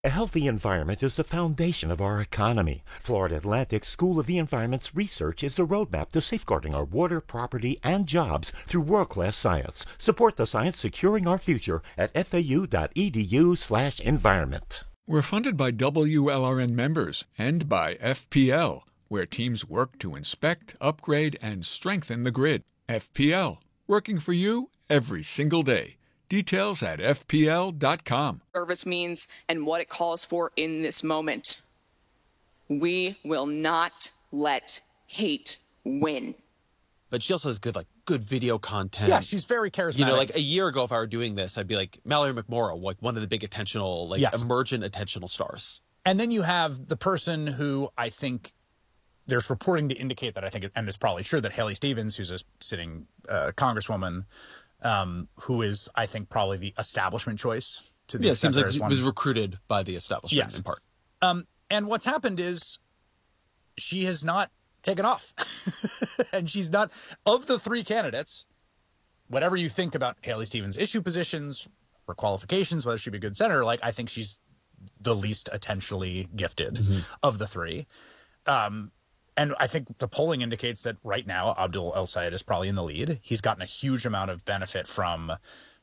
A healthy environment is the foundation of our economy. Florida Atlantic School of the Environment's research is the roadmap to safeguarding our water, property, and jobs through world-class science. Support the science securing our future at fau.edu/environment. We're funded by WLRN members and by FPL, where teams work to inspect, upgrade, and strengthen the grid. FPL, working for you every single day. Details at FPL.com. Service means and what it calls for in this moment. We will not let hate win. But she also has good video content. Yeah, she's very charismatic. You know, like a year ago, if I were doing this, I'd be like Mallory McMorrow, like one of the big emergent attentional stars. And then you have the person who I think there's reporting to indicate that and it's probably true, that Haley Stevens, who's a sitting congresswoman, who is, I think, probably the establishment choice. It seems like he was recruited by the establishment in part. And what's happened is she has not taken off. And she's not, of the three candidates, whatever you think about Haley Stevens' issue positions, her qualifications, whether she'd be a good senator, I think she's the least attentionally gifted of the three. And I think the polling indicates that right now Abdul El-Sayed is probably in the lead. He's gotten a huge amount of benefit from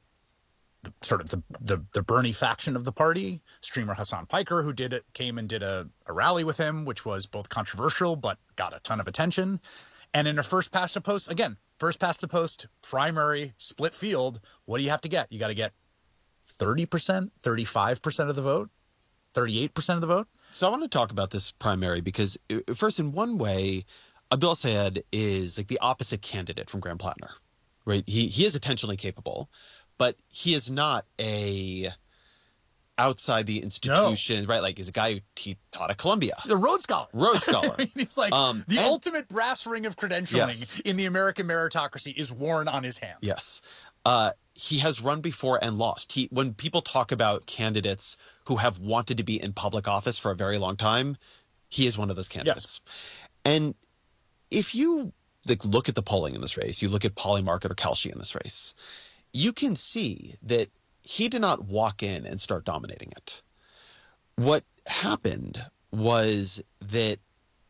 the Bernie faction of the party. Streamer Hassan Piker, who came and did a rally with him, which was both controversial but got a ton of attention. And in a first past the post primary split field, what do you have to get? You got to get 30%, 35% of the vote, 38% of the vote. So I want to talk about this primary because, first, in one way, Abdul El-Sayed is like the opposite candidate from Graham Plattner, right? He is attentionally capable, but he is not a outside the institution, right? Like, he's a guy who taught at Columbia. The Rhodes Scholar. He's like the ultimate brass ring of credentialing in the American meritocracy is worn on his hand. Yes. He has run before and lost. When people talk about candidates who have wanted to be in public office for a very long time, he is one of those candidates. Yes. And if you look at the polling in this race, you look at Polymarket or Kalshi in this race, you can see that he did not walk in and start dominating it. What happened was that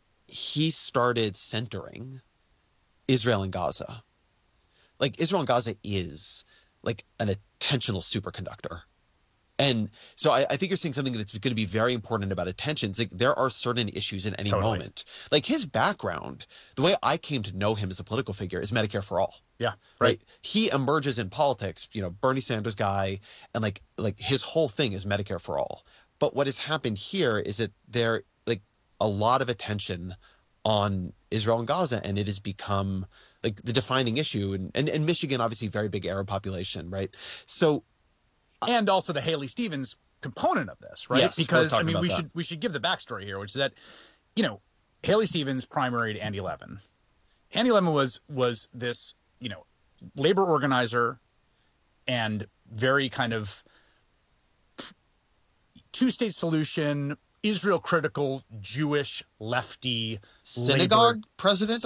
he started centering Israel and Gaza. Like, Israel and Gaza is like an attentional superconductor. And so I think you're seeing something that's going to be very important about attention. It's like there are certain issues in any moment. Like, his background, the way I came to know him as a political figure is Medicare for All. Yeah. Right. He emerges in politics, Bernie Sanders guy, and like his whole thing is Medicare for All. But what has happened here is that there a lot of attention on Israel and Gaza, and it has become like the defining issue. And Michigan, obviously, very big Arab population, right? So, and also the Haley Stevens component of this, right? Yes, because we should give the backstory here, which is that Haley Stevens primaried Andy Levin. Andy Levin was this labor organizer and very kind of two-state solution, Israel critical, Jewish, lefty synagogue president,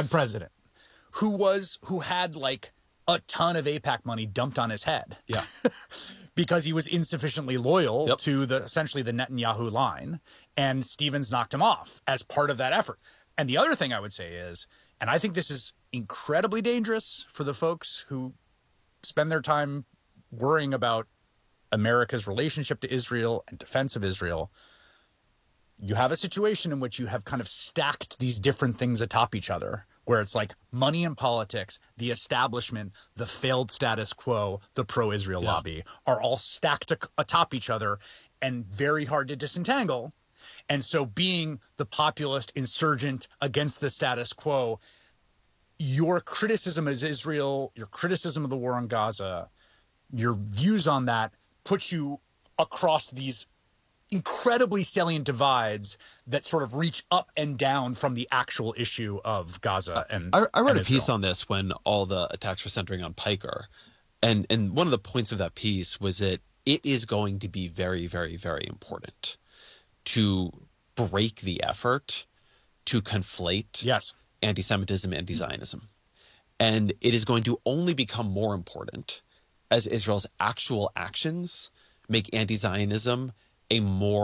who had like a ton of AIPAC money dumped on his head. Yeah. Because he was insufficiently loyal to essentially the Netanyahu line, and Stevens knocked him off as part of that effort. And the other thing I would say is, and I think this is incredibly dangerous for the folks who spend their time worrying about America's relationship to Israel and defense of Israel, you have a situation in which you have kind of stacked these different things atop each other, where it's like money in politics, the establishment, the failed status quo, the pro-Israel lobby are all stacked atop each other and very hard to disentangle. And so being the populist insurgent against the status quo, your criticism of Israel, your criticism of the war on Gaza, your views on that puts you across these incredibly salient divides that sort of reach up and down from the actual issue of Gaza. And I wrote and a piece Israel. on this when all the attacks were centering on Piker. And one of the points of that piece was that it is going to be very, very, very important to break the effort to conflate anti-Semitism and anti-Zionism. And it is going to only become more important as Israel's actual actions make anti-Zionism a more